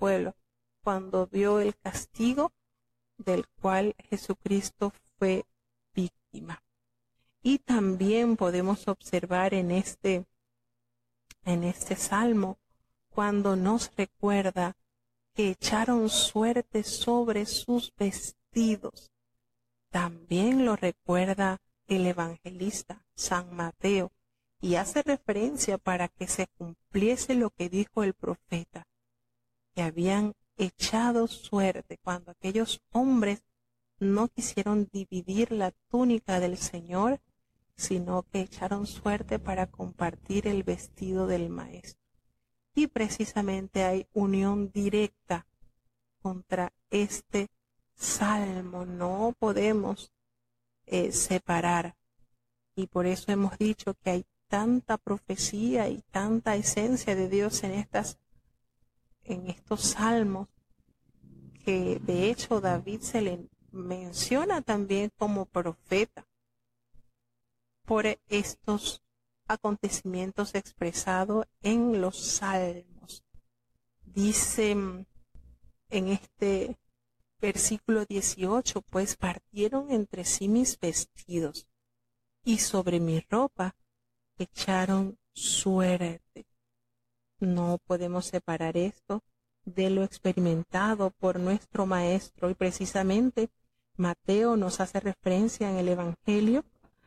pueblo cuando vio el castigo del cual Jesucristo fue víctima. Y también podemos observar en este salmo cuando nos recuerda que echaron suerte sobre sus vestidos. También lo recuerda el evangelista San Mateo y hace referencia para que se cumpliese lo que dijo el profeta, que habían echado suerte cuando aquellos hombres no quisieron dividir la túnica del Señor, sino que echaron suerte para compartir el vestido del Maestro. Y precisamente hay unión directa contra este salmo. No podemos separar. Y por eso hemos dicho que hay tanta profecía y tanta esencia de Dios en estos salmos, que de hecho David se le menciona también como profeta por estos acontecimientos expresados en los salmos. Dice en este versículo 18, pues partieron entre sí mis vestidos y sobre mi ropa echaron suerte. No podemos separar esto de lo experimentado por nuestro Maestro, y precisamente Mateo nos hace referencia en el Evangelio,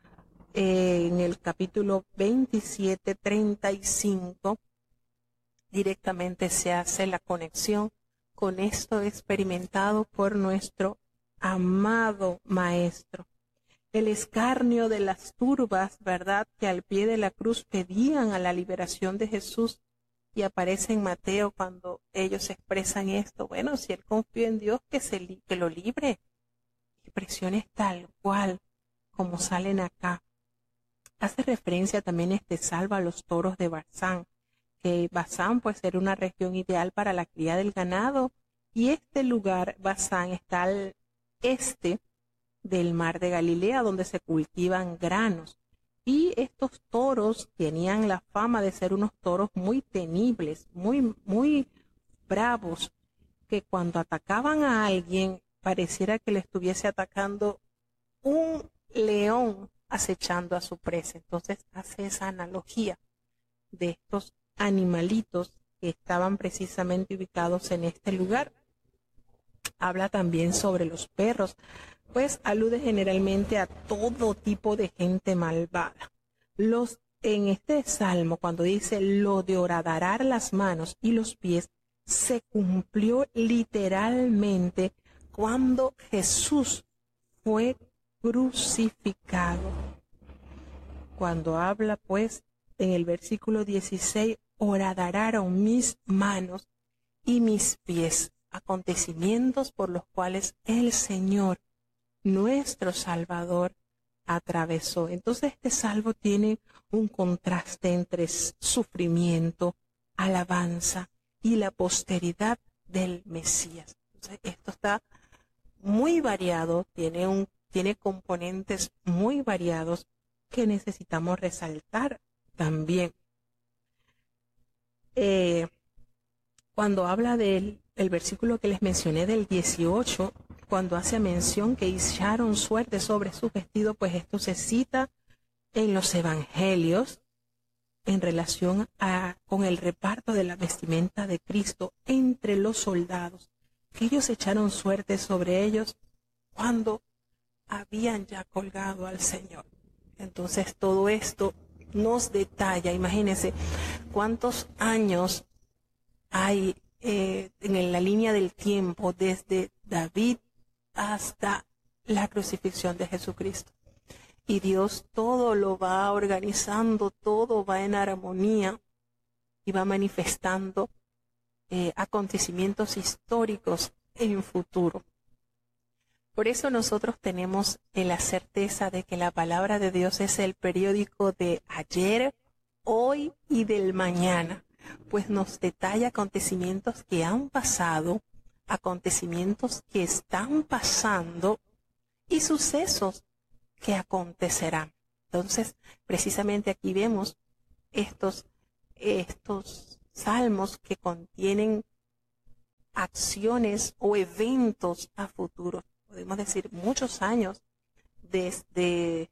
en el capítulo 27, 35, directamente se hace la conexión con esto experimentado por nuestro amado Maestro. El escarnio de las turbas, ¿verdad?, que al pie de la cruz pedían a la liberación de Jesús, y aparece en Mateo cuando ellos expresan esto. Bueno, si él confía en Dios, que lo libre. Expresiones tal cual como salen acá. Hace referencia también este salmo a los toros de Basán, que Basán pues era una región ideal para la cría del ganado, y este lugar, Basán, está al este del mar de Galilea, donde se cultivan granos. Y estos toros tenían la fama de ser unos toros muy temibles, muy bravos, que cuando atacaban a alguien pareciera que le estuviese atacando un león acechando a su presa. Entonces hace esa analogía de estos animalitos que estaban precisamente ubicados en este lugar. Habla también sobre los perros, pues alude generalmente a todo tipo de gente malvada. En este salmo, cuando dice lo de horadar las manos y los pies, se cumplió literalmente cuando Jesús fue crucificado. Cuando habla pues en el versículo 16, horadaron mis manos y mis pies, acontecimientos por los cuales el Señor, nuestro Salvador, atravesó. Entonces este salmo tiene un contraste entre sufrimiento, alabanza y la posteridad del Mesías. Entonces esto está muy variado, tiene componentes muy variados que necesitamos resaltar también. Cuando habla del versículo que les mencioné del 18, cuando hace mención que echaron suerte sobre sus vestidos, pues esto se cita en los evangelios en relación con el reparto de la vestimenta de Cristo entre los soldados, que ellos echaron suerte sobre ellos cuando habían ya colgado al Señor. Entonces todo esto nos detalla, imagínense cuántos años hay en la línea del tiempo desde David hasta la crucifixión de Jesucristo. Y Dios todo lo va organizando, todo va en armonía y va manifestando acontecimientos históricos en futuro. Por eso nosotros tenemos la certeza de que la palabra de Dios es el periódico de ayer, hoy y del mañana, pues nos detalla acontecimientos que han pasado, acontecimientos que están pasando y sucesos que acontecerán. Entonces, precisamente aquí vemos estos salmos que contienen acciones o eventos a futuro. Podemos decir muchos años desde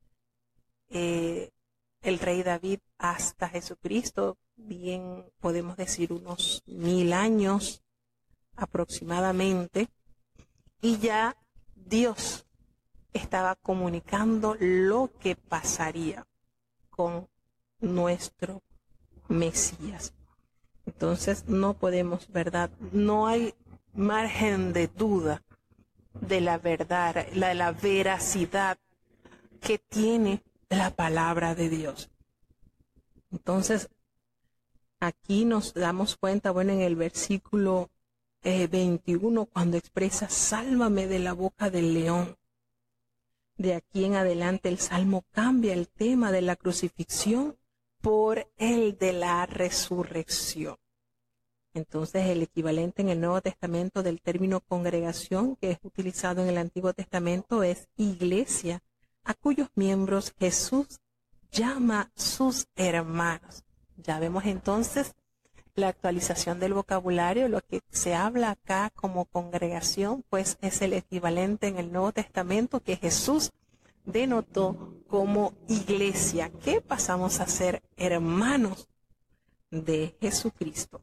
el rey David hasta Jesucristo, bien podemos decir unos 1000 años aproximadamente, y ya Dios estaba comunicando lo que pasaría con nuestro Mesías. Entonces no podemos, ¿verdad? No hay margen de duda de la verdad, la veracidad que tiene la palabra de Dios. Entonces, aquí nos damos cuenta, bueno, en el versículo 21, cuando expresa, sálvame de la boca del león. De aquí en adelante el Salmo cambia el tema de la crucifixión por el de la resurrección. Entonces, el equivalente en el Nuevo Testamento del término congregación, que es utilizado en el Antiguo Testamento, es iglesia, a cuyos miembros Jesús llama sus hermanos. Ya vemos entonces la actualización del vocabulario. Lo que se habla acá como congregación, pues es el equivalente en el Nuevo Testamento que Jesús denotó como iglesia, que pasamos a ser hermanos de Jesucristo.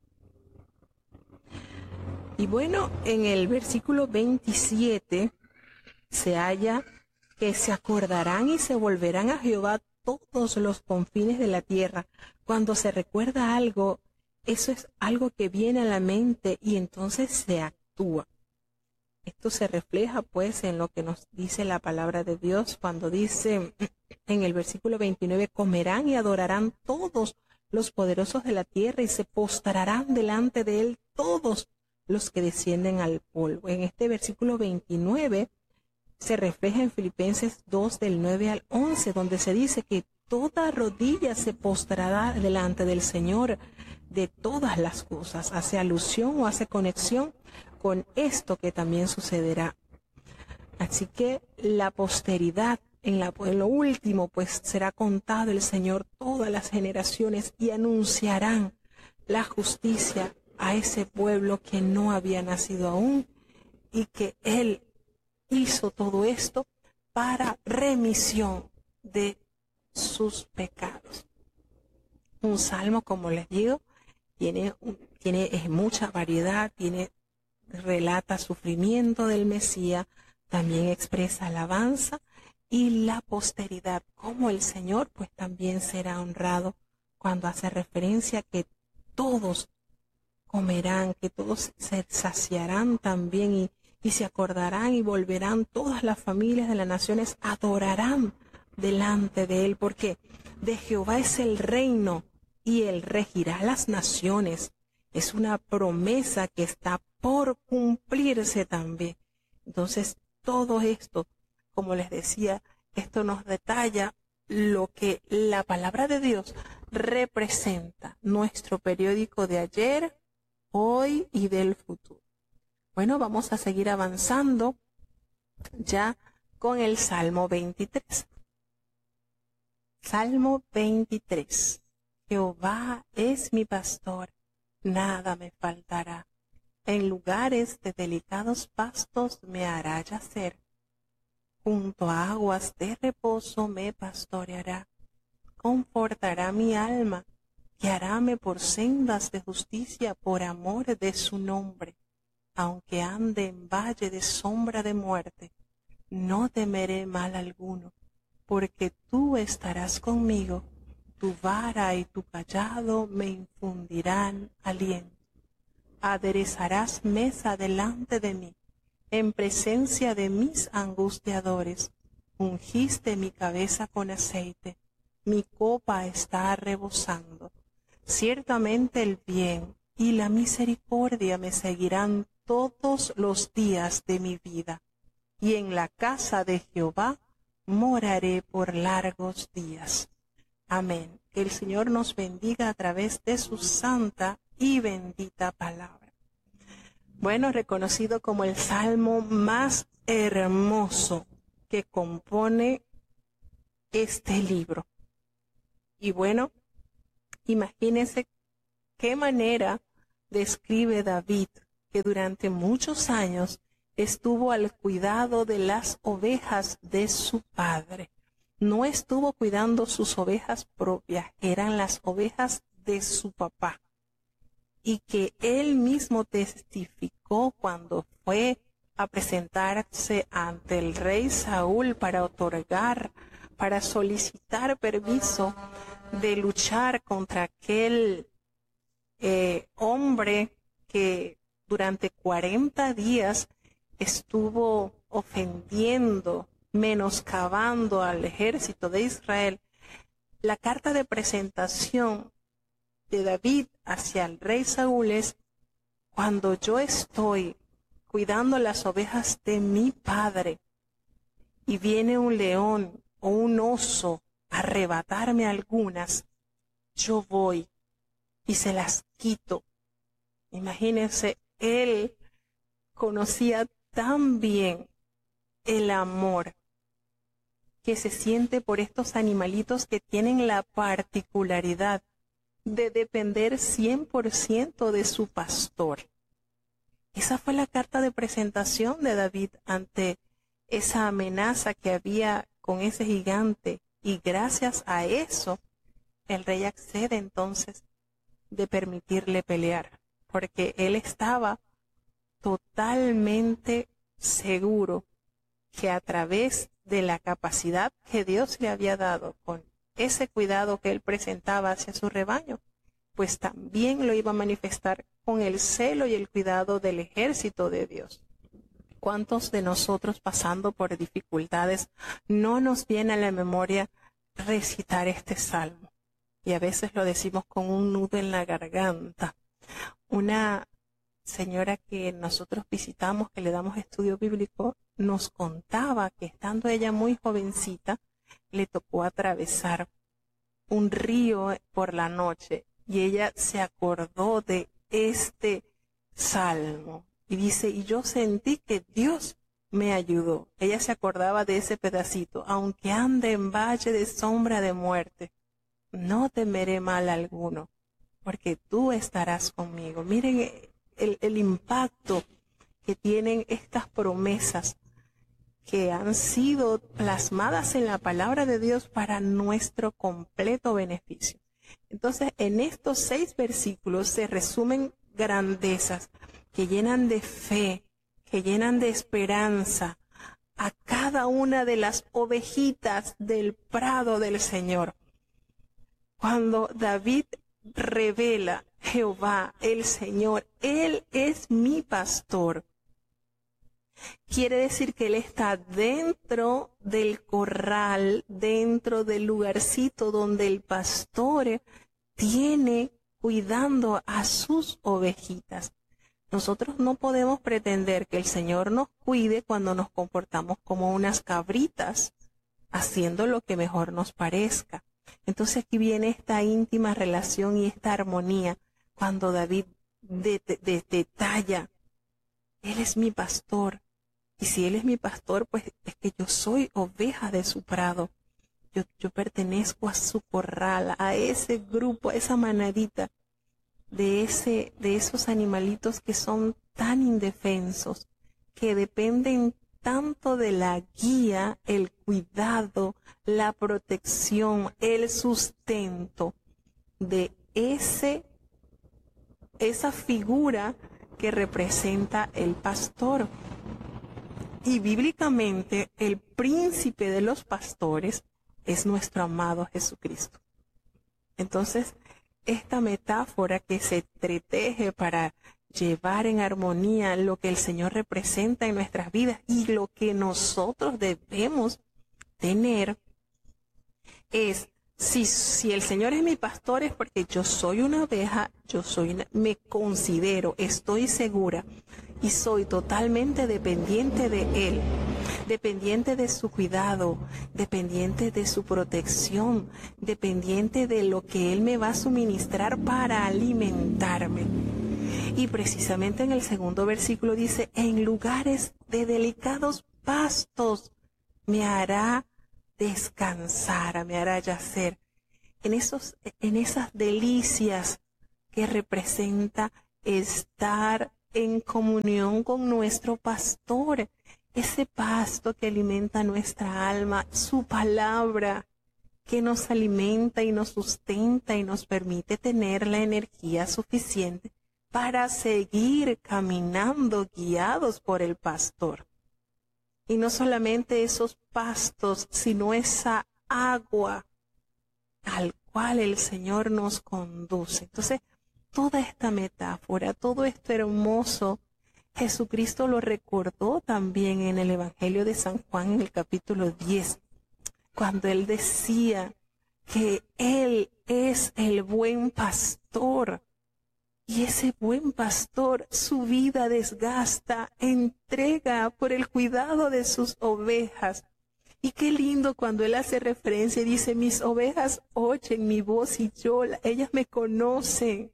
Y bueno, en el versículo 27 se halla que se acordarán y se volverán a Jehová todos los confines de la tierra. Cuando se recuerda algo, eso es algo que viene a la mente y entonces se actúa. Esto se refleja pues en lo que nos dice la palabra de Dios cuando dice en el versículo 29, comerán y adorarán todos los poderosos de la tierra y se postrarán delante de él todos los que descienden al polvo. En este versículo 29 se refleja en Filipenses 2 del 9 al 11, donde se dice que toda rodilla se postrará delante del Señor de todas las cosas. Hace alusión o hace conexión con esto que también sucederá. Así que la posteridad, en lo último, pues será contado el Señor todas las generaciones y anunciarán la justicia a ese pueblo que no había nacido aún y que Él hizo todo esto para remisión de sus pecados. Un salmo, como les digo, tiene mucha variedad, relata sufrimiento del Mesías, también expresa alabanza y la posteridad, como el Señor pues también será honrado cuando hace referencia a que todos comerán, que todos se saciarán también y se acordarán y volverán, todas las familias de las naciones adorarán delante de él, porque de Jehová es el reino y él regirá las naciones. Es una promesa que está por cumplirse también. Entonces, todo esto, como les decía, esto nos detalla lo que la palabra de Dios representa, nuestro periódico de ayer, hoy y del futuro. Bueno, vamos a seguir avanzando ya con el Salmo 23. Salmo 23. Jehová es mi pastor, nada me faltará. En lugares de delicados pastos me hará yacer. Junto a aguas de reposo me pastoreará. Confortará mi alma, guiaráme por sendas de justicia por amor de su nombre. Aunque ande en valle de sombra de muerte, no temeré mal alguno, porque tú estarás conmigo, tu vara y tu cayado me infundirán aliento. Aderezarás mesa delante de mí, en presencia de mis angustiadores. Ungiste mi cabeza con aceite, mi copa está rebosando. Ciertamente el bien y la misericordia me seguirán todos los días de mi vida, y en la casa de Jehová moraré por largos días. Amén. Que el Señor nos bendiga a través de su santa y bendita palabra. Bueno, reconocido como el salmo más hermoso que compone este libro. Y bueno, imagínense qué manera describe David que durante muchos años estuvo al cuidado de las ovejas de su padre. No estuvo cuidando sus ovejas propias, eran las ovejas de su papá. Y que él mismo testificó cuando fue a presentarse ante el rey Saúl para solicitar permiso de luchar contra aquel hombre que durante 40 días estuvo ofendiendo, menoscabando al ejército de Israel. La carta de presentación de David hacia el rey Saúl es: cuando yo estoy cuidando las ovejas de mi padre y viene un león o un oso a arrebatarme algunas, yo voy y se las quito. Imagínense, él conocía tan bien el amor que se siente por estos animalitos que tienen la particularidad de depender 100% de su pastor. Esa fue la carta de presentación de David ante esa amenaza que había con ese gigante, y gracias a eso el rey accede entonces de permitirle pelear, porque él estaba totalmente seguro que a través de la capacidad que Dios le había dado con ese cuidado que él presentaba hacia su rebaño, pues también lo iba a manifestar con el celo y el cuidado del ejército de Dios. ¿Cuántos de nosotros, pasando por dificultades, no nos viene a la memoria recitar este salmo? Y a veces lo decimos con un nudo en la garganta. Una señora que nosotros visitamos, que le damos estudio bíblico, nos contaba que estando ella muy jovencita, le tocó atravesar un río por la noche y ella se acordó de este salmo y dice: y yo sentí que Dios me ayudó. Ella se acordaba de ese pedacito: aunque ande en valle de sombra de muerte, no temeré mal alguno, porque tú estarás conmigo. Miren el impacto que tienen estas promesas que han sido plasmadas en la palabra de Dios para nuestro completo beneficio. Entonces, en estos 6 versículos se resumen grandezas que llenan de fe, que llenan de esperanza a cada una de las ovejitas del prado del Señor. Cuando David revela: Jehová, el Señor, Él es mi pastor, quiere decir que Él está dentro del corral, dentro del lugarcito donde el pastor tiene cuidando a sus ovejitas. Nosotros no podemos pretender que el Señor nos cuide cuando nos comportamos como unas cabritas, haciendo lo que mejor nos parezca. Entonces aquí viene esta íntima relación y esta armonía cuando David detalla: Él es mi pastor. Y si Él es mi pastor, pues es que yo soy oveja de su prado. Yo pertenezco a su corral, a ese grupo, a esa manadita de esos animalitos que son tan indefensos, que dependen tanto de la guía, el cuidado, la protección, el sustento de esa figura que representa el pastor. Y bíblicamente el príncipe de los pastores es nuestro amado Jesucristo. Entonces, esta metáfora que se entreteje para llevar en armonía lo que el Señor representa en nuestras vidas y lo que nosotros debemos tener es: si el Señor es mi pastor, es porque yo soy una oveja, me considero, estoy segura y soy totalmente dependiente de Él, dependiente de su cuidado, dependiente de su protección, dependiente de lo que Él me va a suministrar para alimentarme. Y precisamente en el 2 versículo dice: en lugares de delicados pastos me hará descansar, me hará yacer. En esas delicias que representa estar en comunión con nuestro pastor, ese pasto que alimenta nuestra alma, su palabra, que nos alimenta y nos sustenta y nos permite tener la energía suficiente para seguir caminando guiados por el pastor. Y no solamente esos pastos, sino esa agua al cual el Señor nos conduce. Entonces, toda esta metáfora, todo esto hermoso, Jesucristo lo recordó también en el Evangelio de San Juan, en el capítulo 10, cuando Él decía que Él es el buen pastor. Y ese buen pastor su vida desgasta, entrega por el cuidado de sus ovejas. Y qué lindo cuando Él hace referencia y dice, mis ovejas oyen mi voz y ellas me conocen.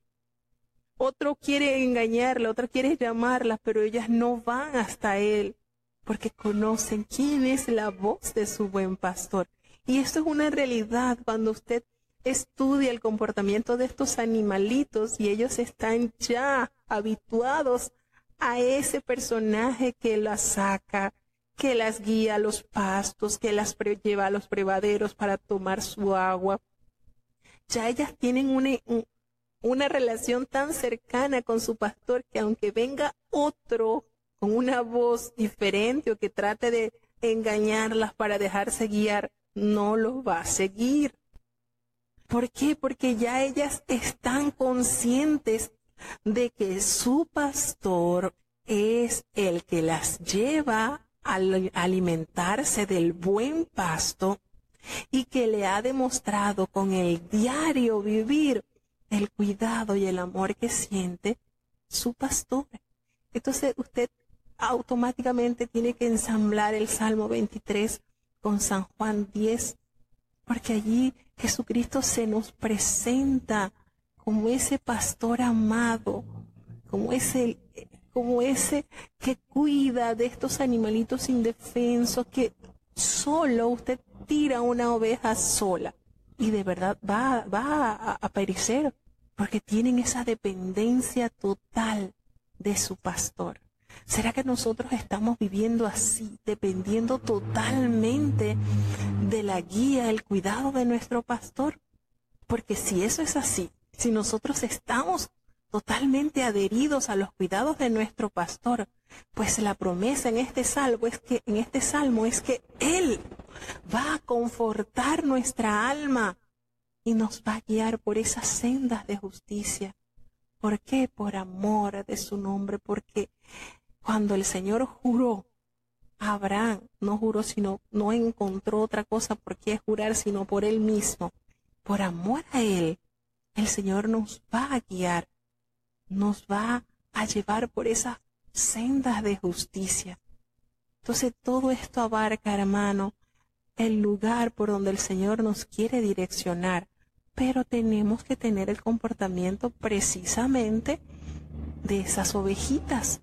Otro quiere engañarla, otro quiere llamarla, pero ellas no van hasta Él, porque conocen quién es la voz de su buen pastor. Y esto es una realidad cuando usted estudia el comportamiento de estos animalitos y ellos están ya habituados a ese personaje que las saca, que las guía a los pastos, que las lleva a los brevaderos para tomar su agua. Ya ellas tienen una relación tan cercana con su pastor que aunque venga otro con una voz diferente o que trate de engañarlas para dejarse guiar, no los va a seguir. ¿Por qué? Porque ya ellas están conscientes de que su pastor es el que las lleva a alimentarse del buen pasto y que le ha demostrado con el diario vivir el cuidado y el amor que siente su pastor. Entonces usted automáticamente tiene que ensamblar el Salmo 23 con San Juan 10, porque allí Jesucristo se nos presenta como ese pastor amado, como ese que cuida de estos animalitos indefensos, que solo usted tira una oveja sola y de verdad va a perecer, porque tienen esa dependencia total de su pastor. ¿Será que nosotros estamos viviendo así, dependiendo totalmente de la guía, el cuidado de nuestro pastor? Porque si eso es así, si nosotros estamos totalmente adheridos a los cuidados de nuestro pastor, pues la promesa en este salmo es que Él va a confortar nuestra alma y nos va a guiar por esas sendas de justicia. ¿Por qué? Por amor de su nombre, porque cuando el Señor juró a Abraham, no encontró otra cosa por qué jurar sino por Él mismo. Por amor a Él, el Señor nos va a guiar, nos va a llevar por esas sendas de justicia. Entonces todo esto abarca, hermano, el lugar por donde el Señor nos quiere direccionar, pero tenemos que tener el comportamiento precisamente de esas ovejitas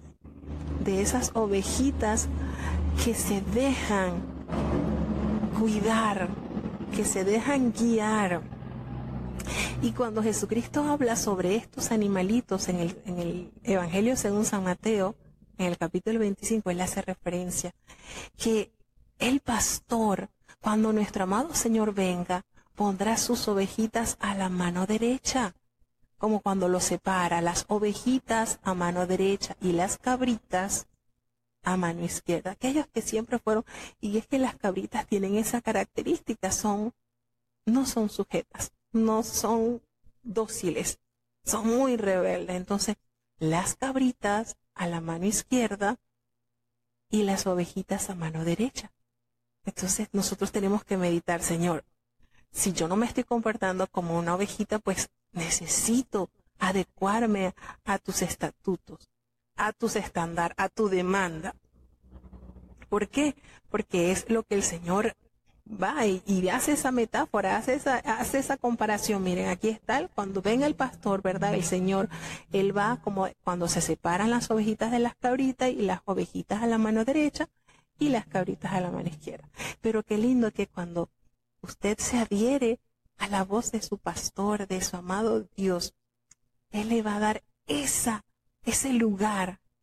que se dejan cuidar, que se dejan guiar. Y cuando Jesucristo habla sobre estos animalitos en el Evangelio según San Mateo, en el capítulo 25, Él hace referencia que el pastor, cuando nuestro amado Señor venga, pondrá sus ovejitas a la mano derecha, como cuando los separa, las ovejitas a mano derecha y las cabritas a mano izquierda. Aquellos que siempre fueron, y es que las cabritas tienen esa característica, no son sujetas, no son dóciles, son muy rebeldes. Entonces, las cabritas a la mano izquierda y las ovejitas a mano derecha. Entonces, nosotros tenemos que meditar, Señor, si yo no me estoy comportando como una ovejita, pues necesito adecuarme a tus estatutos, a tus estándares, a tu demanda. ¿Por qué? Porque es lo que el Señor va y hace esa metáfora, hace esa comparación. Miren, aquí está, cuando venga el pastor, ¿verdad? El Señor, Él va como cuando se separan las ovejitas de las cabritas y las ovejitas a la mano derecha y las cabritas a la mano izquierda. Pero qué lindo que cuando usted se adhiere a la voz de su pastor, de su amado Dios, Él le va a dar ese lugar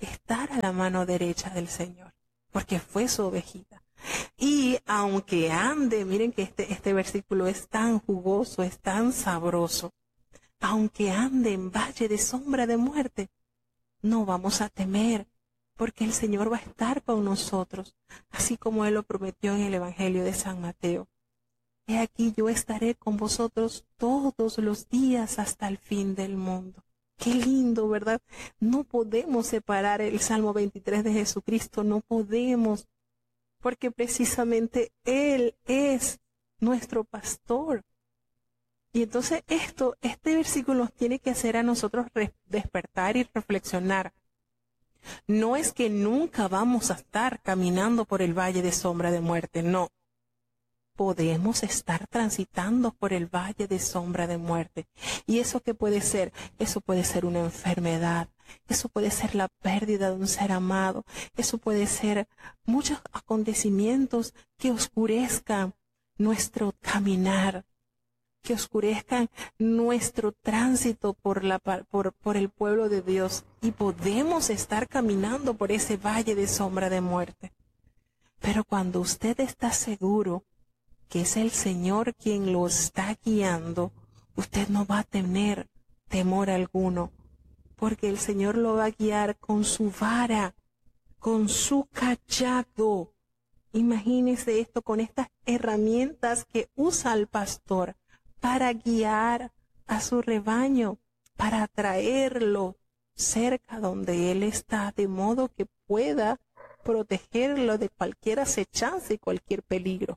estar a la mano derecha del Señor, porque fue su ovejita. Y aunque ande, miren que este versículo es tan jugoso, es tan sabroso, aunque ande en valle de sombra de muerte, no vamos a temer, porque el Señor va a estar con nosotros, así como Él lo prometió en el Evangelio de San Mateo. He aquí yo estaré con vosotros todos los días hasta el fin del mundo. Qué lindo, ¿verdad? No podemos separar el Salmo 23 de Jesucristo, no podemos, porque precisamente Él es nuestro pastor. Y entonces este versículo nos tiene que hacer a nosotros despertar y reflexionar. No es que nunca vamos a estar caminando por el valle de sombra de muerte, no. Podemos estar transitando por el valle de sombra de muerte. ¿Y eso qué puede ser? Eso puede ser una enfermedad, eso puede ser la pérdida de un ser amado, eso puede ser muchos acontecimientos que oscurezcan nuestro caminar, que oscurezcan nuestro tránsito por el pueblo de Dios, y podemos estar caminando por ese valle de sombra de muerte. Pero cuando usted está seguro que es el Señor quien lo está guiando, usted no va a tener temor alguno, porque el Señor lo va a guiar con su vara, con su cayado. Imagínese esto, con estas herramientas que usa el pastor para guiar a su rebaño, para traerlo cerca donde Él está, de modo que pueda protegerlo de cualquier acechanza y cualquier peligro.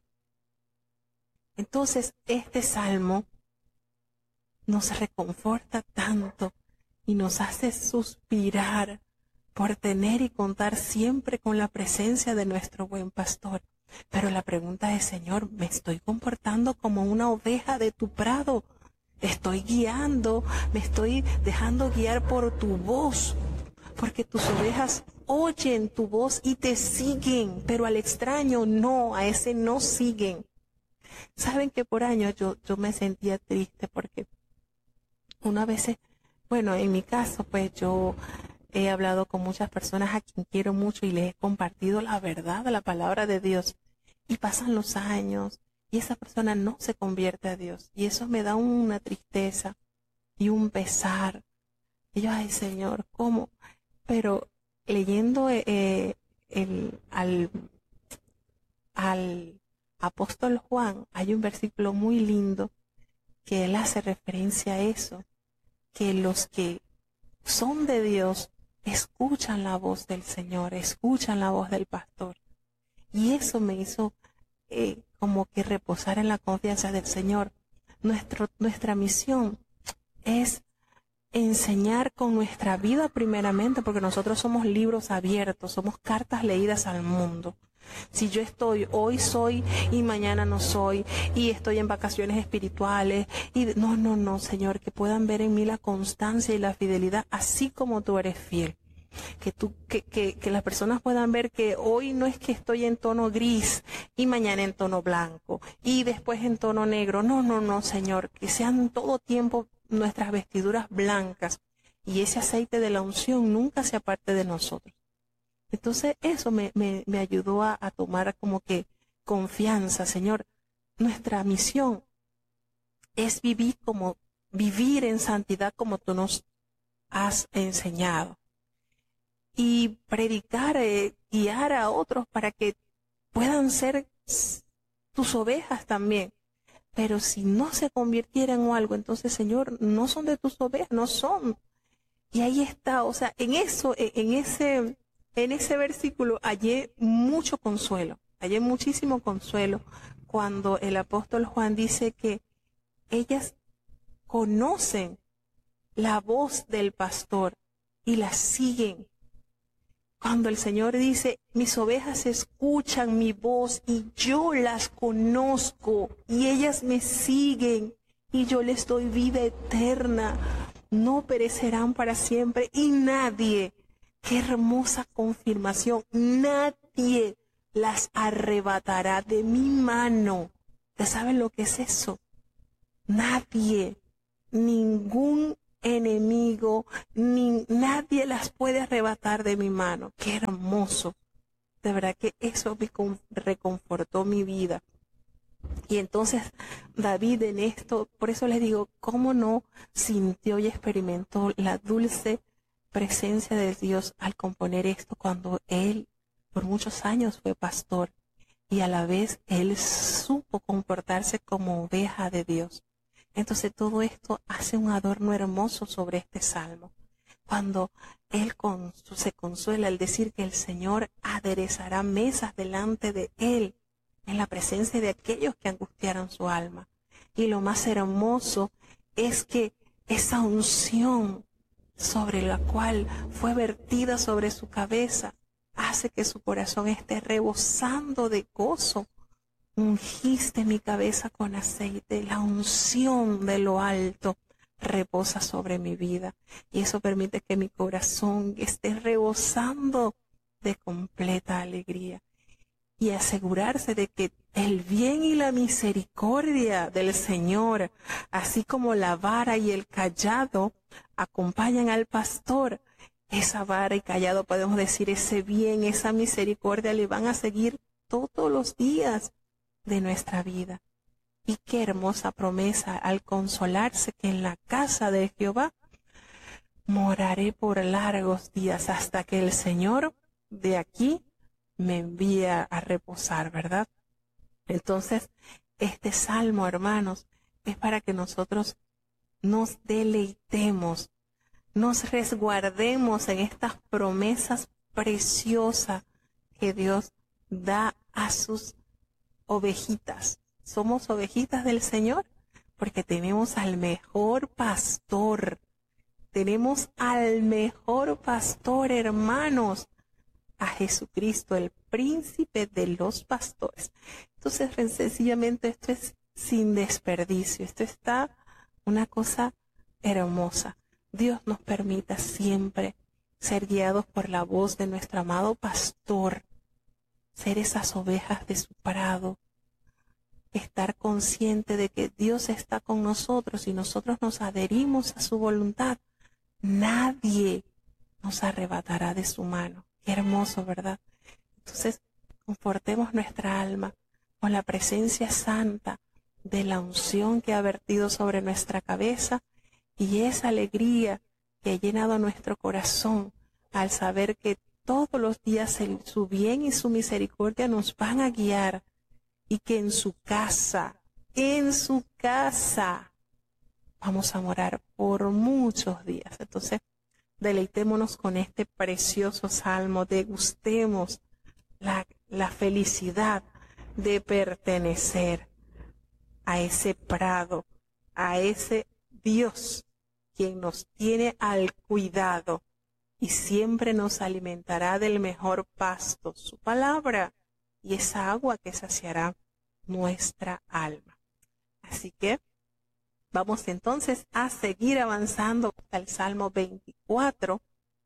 Entonces, este salmo nos reconforta tanto y nos hace suspirar por tener y contar siempre con la presencia de nuestro buen pastor. Pero la pregunta es, Señor, ¿me estoy comportando como una oveja de tu prado? ¿Estoy guiando? ¿Me estoy dejando guiar por tu voz? Porque tus ovejas oyen tu voz y te siguen, pero al extraño no, a ese no siguen. Saben que por años yo me sentía triste porque una vez, bueno, en mi caso, pues yo he hablado con muchas personas a quien quiero mucho y les he compartido la verdad de la palabra de Dios. Y pasan los años y esa persona no se convierte a Dios. Y eso me da una tristeza y un pesar. Y yo, ay Señor, ¿cómo? Pero leyendo al apóstol Juan, hay un versículo muy lindo que él hace referencia a eso, que los que son de Dios escuchan la voz del Señor, escuchan la voz del pastor. Y eso me hizo como que reposar en la confianza del Señor. Nuestra misión es enseñar con nuestra vida primeramente, porque nosotros somos libros abiertos, somos cartas leídas al mundo. Si yo hoy soy y mañana no soy, y estoy en vacaciones espirituales, y no, Señor, que puedan ver en mí la constancia y la fidelidad, así como tú eres fiel. Que las personas puedan ver que hoy no es que estoy en tono gris y mañana en tono blanco y después en tono negro. No, Señor, que sean todo tiempo nuestras vestiduras blancas y ese aceite de la unción nunca se aparte de nosotros. Entonces eso me ayudó a tomar como que confianza. Señor, nuestra misión es vivir en santidad como tú nos has enseñado. Y predicar, guiar a otros para que puedan ser tus ovejas también. Pero si no se convirtieran en algo, entonces, Señor, no son de tus ovejas, no son. Y ahí está, o sea, en ese versículo hallé mucho consuelo, hallé muchísimo consuelo cuando el apóstol Juan dice que ellas conocen la voz del pastor y la siguen. Cuando el Señor dice, mis ovejas escuchan mi voz y yo las conozco y ellas me siguen y yo les doy vida eterna, no perecerán para siempre y nadie, qué hermosa confirmación, nadie las arrebatará de mi mano. ¿Ustedes saben lo que es eso? Nadie, ningún enemigo, ni nadie las puede arrebatar de mi mano. Qué hermoso. De verdad que eso me reconfortó mi vida. Y entonces David en esto, por eso les digo, cómo no sintió y experimentó la dulce presencia de Dios al componer esto cuando él por muchos años fue pastor y a la vez él supo comportarse como oveja de Dios. Entonces todo esto hace un adorno hermoso sobre este salmo. Cuando él se consuela al decir que el Señor aderezará mesas delante de él en la presencia de aquellos que angustiaron su alma. Y lo más hermoso es que esa unción sobre la cual fue vertida sobre su cabeza hace que su corazón esté rebosando de gozo. Ungiste mi cabeza con aceite, la unción de lo alto reposa sobre mi vida y eso permite que mi corazón esté rebosando de completa alegría y asegurarse de que el bien y la misericordia del Señor, así como la vara y el cayado acompañan al pastor. Esa vara y cayado, podemos decir, ese bien, esa misericordia le van a seguir todos los días de nuestra vida. Y qué hermosa promesa al consolarse que en la casa de Jehová moraré por largos días hasta que el Señor de aquí me envíe a reposar, ¿verdad? Entonces, este salmo, hermanos, es para que nosotros nos deleitemos, nos resguardemos en estas promesas preciosas que Dios da a sus ovejitas. Somos ovejitas del Señor porque tenemos al mejor pastor. Tenemos al mejor pastor, hermanos, a Jesucristo, el príncipe de los pastores. Entonces, sencillamente esto es sin desperdicio. Esto está una cosa hermosa. Dios nos permita siempre ser guiados por la voz de nuestro amado pastor, ser esas ovejas de su prado, estar consciente de que Dios está con nosotros y nosotros nos adherimos a su voluntad. Nadie nos arrebatará de su mano. Qué hermoso, ¿verdad? Entonces, confortemos nuestra alma con la presencia santa de la unción que ha vertido sobre nuestra cabeza y esa alegría que ha llenado nuestro corazón al saber que todos los días su bien y su misericordia nos van a guiar y que en su casa, vamos a morar por muchos días. Entonces, deleitémonos con este precioso salmo, degustemos la felicidad de pertenecer a ese prado, a ese Dios, quien nos tiene al cuidado y siempre nos alimentará del mejor pasto, su palabra, y esa agua que saciará nuestra alma. Así que vamos entonces a seguir avanzando hasta el Salmo 24.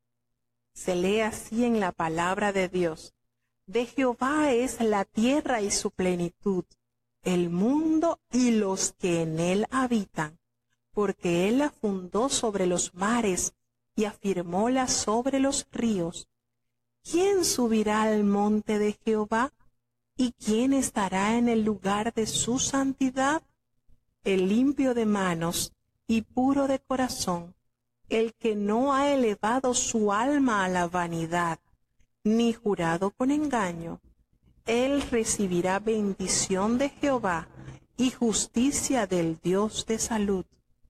Se lee así en la palabra de Dios. De Jehová es la tierra y su plenitud, el mundo y los que en él habitan, porque él la fundó sobre los mares y afirmóla sobre los ríos. ¿Quién subirá al monte de Jehová? ¿Y quién estará en el lugar de su santidad? El limpio de manos y puro de corazón, el que no ha elevado su alma a la vanidad, ni jurado con engaño. Él recibirá bendición de Jehová y justicia del Dios de salud.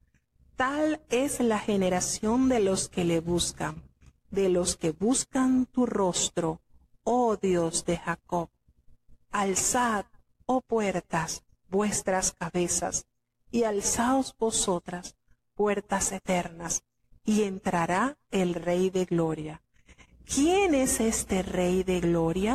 Tal es la generación de los que le buscan, de los que buscan tu rostro, oh Dios de Jacob. Alzad, oh puertas, vuestras cabezas, y alzaos vosotras, puertas eternas, y entrará el Rey de Gloria. ¿Quién es este Rey de Gloria?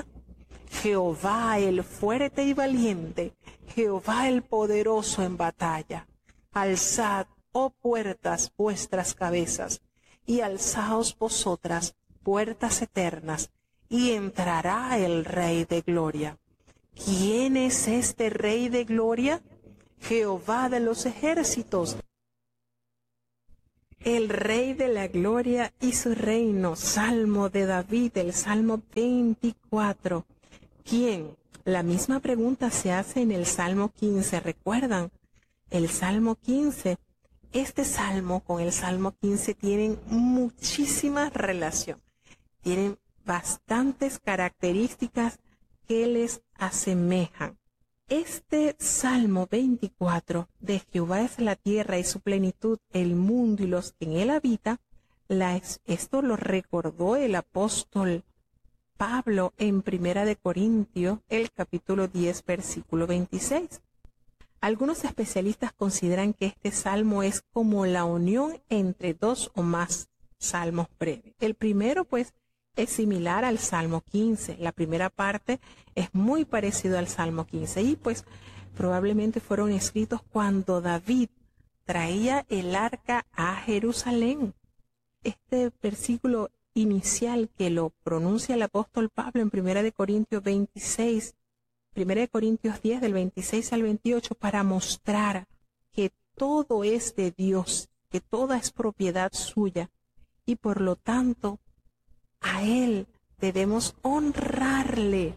Jehová el fuerte y valiente, Jehová el poderoso en batalla. Alzad, oh puertas, vuestras cabezas, y alzaos vosotras, puertas eternas, y entrará el Rey de Gloria. ¿Quién es este Rey de Gloria? Jehová de los ejércitos. el Rey de la Gloria y su reino. Salmo de David, el Salmo 24. ¿Quién? La misma pregunta se hace en el Salmo 15. ¿Recuerdan? El Salmo 15. Este Salmo con el Salmo 15 tienen muchísima relación. Tienen bastantes características que les asemejan. Este Salmo 24, de Jehová es la tierra y su plenitud, el mundo y los que en él habitan, esto lo recordó el apóstol Pablo en Primera de Corintios, el capítulo 10, versículo 26. Algunos especialistas consideran que este salmo es como la unión entre dos o más salmos breves. El primero, pues, es similar al Salmo 15. La primera parte es muy parecido al Salmo 15 y pues probablemente fueron escritos cuando David traía el arca a Jerusalén. Este versículo inicial que lo pronuncia el apóstol Pablo en 1 de Corintios 26, 1 de Corintios 10 del 26 al 28 para mostrar que todo es de Dios, que toda es propiedad suya y por lo tanto a Él debemos honrarle.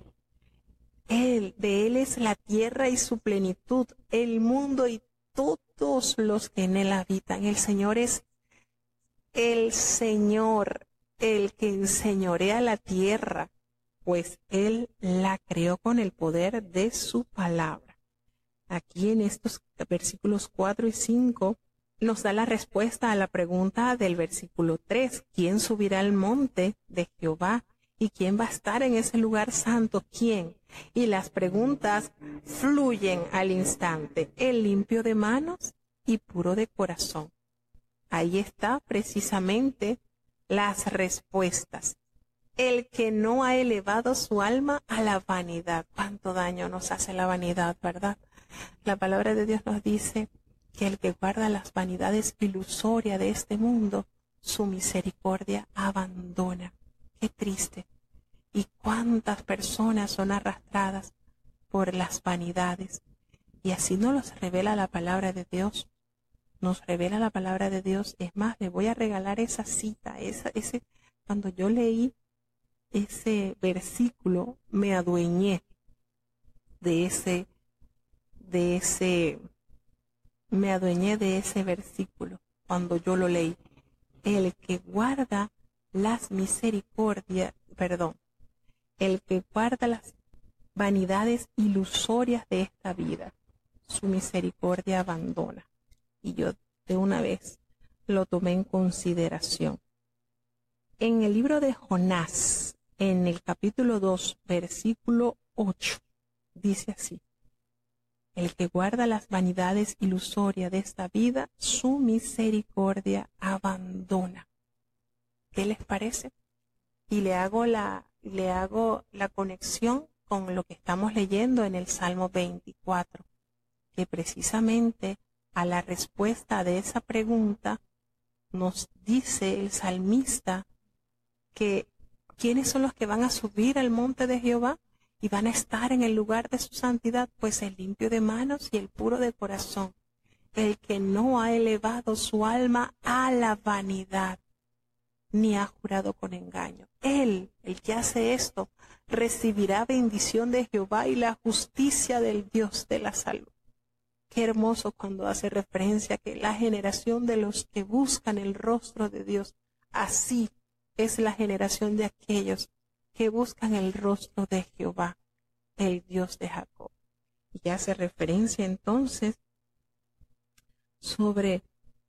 De Él es la tierra y su plenitud, el mundo y todos los que en Él habitan. El Señor es el Señor, el que enseñorea la tierra, pues Él la creó con el poder de su palabra. Aquí en estos versículos 4 y 5 nos da la respuesta a la pregunta del versículo 3. ¿Quién subirá al monte de Jehová? ¿Y quién va a estar en ese lugar santo? ¿Quién? Y las preguntas fluyen al instante. El limpio de manos y puro de corazón. Ahí está precisamente las respuestas. El que no ha elevado su alma a la vanidad. ¿Cuánto daño nos hace la vanidad, verdad? La palabra de Dios nos dice que el que guarda las vanidades ilusorias de este mundo, su misericordia abandona. Qué triste. Y cuántas personas son arrastradas por las vanidades. Y así nos los revela la palabra de Dios. Nos revela la palabra de Dios. Es más, le voy a regalar esa cita. Cuando yo leí ese versículo, me adueñé de ese versículo cuando yo lo leí. El que guarda las vanidades ilusorias de esta vida, su misericordia abandona. Y yo de una vez lo tomé en consideración. En el libro de Jonás, en el capítulo 2, versículo 8, dice así: el que guarda las vanidades ilusorias de esta vida, su misericordia abandona. ¿Qué les parece? Y le hago la conexión con lo que estamos leyendo en el Salmo 24, que precisamente a la respuesta de esa pregunta nos dice el salmista que ¿quiénes son los que van a subir al monte de Jehová y van a estar en el lugar de su santidad? Pues el limpio de manos y el puro de corazón, el que no ha elevado su alma a la vanidad, ni ha jurado con engaño. Él, el que hace esto, recibirá bendición de Jehová y la justicia del Dios de la salud. Qué hermoso cuando hace referencia a que la generación de los que buscan el rostro de Dios, así es la generación de aquellos que buscan el rostro de Jehová, el Dios de Jacob. Y hace referencia entonces sobre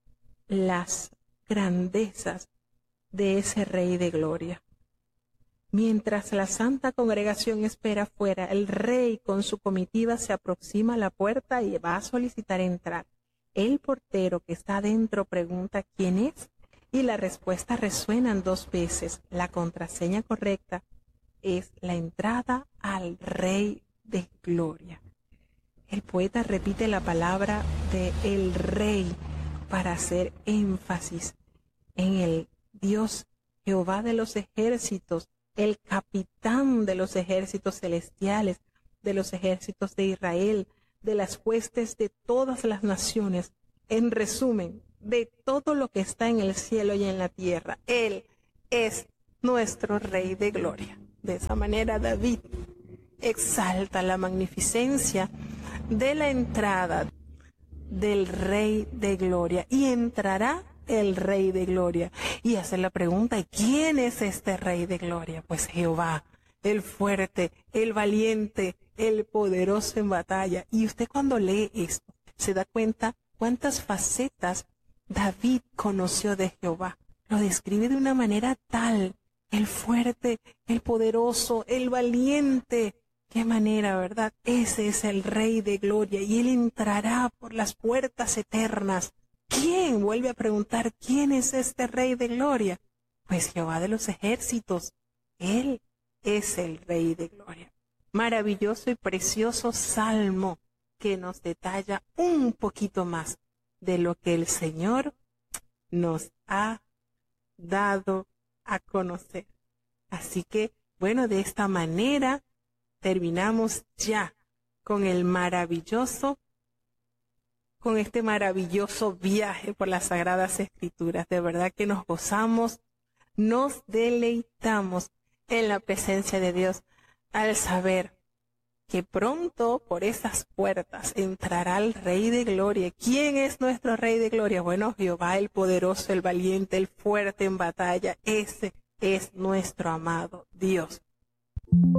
las grandezas de ese Rey de Gloria. Mientras la santa congregación espera afuera, el rey con su comitiva se aproxima a la puerta y va a solicitar entrar. El portero que está adentro pregunta quién es y la respuesta resuenan 2 veces. La contraseña correcta es la entrada al Rey de Gloria. El poeta repite la palabra de el Rey para hacer énfasis en el Dios Jehová de los ejércitos, el capitán de los ejércitos celestiales, de los ejércitos de Israel, de las huestes de todas las naciones. En resumen, de todo lo que está en el cielo y en la tierra. Él es nuestro Rey de Gloria. De esa manera David exalta la magnificencia de la entrada del Rey de Gloria. Y entrará el Rey de Gloria. Y hace la pregunta, ¿quién es este Rey de Gloria? Pues Jehová, el fuerte, el valiente, el poderoso en batalla. Y usted cuando lee esto, se da cuenta cuántas facetas David conoció de Jehová. Lo describe de una manera tal, el fuerte, el poderoso, el valiente. Qué manera, ¿verdad? Ese es el Rey de Gloria y Él entrará por las puertas eternas. ¿Quién? Vuelve a preguntar, ¿quién es este Rey de Gloria? Pues Jehová de los ejércitos. Él es el Rey de Gloria. Maravilloso y precioso salmo que nos detalla un poquito más de lo que el Señor nos ha dado a conocer. Así que, bueno, de esta manera terminamos ya con este maravilloso viaje por las Sagradas Escrituras. De verdad que nos gozamos, nos deleitamos en la presencia de Dios al saber que pronto por esas puertas entrará el Rey de Gloria. ¿Quién es nuestro Rey de Gloria? Bueno, Jehová, el poderoso, el valiente, el fuerte en batalla. Ese es nuestro amado Dios.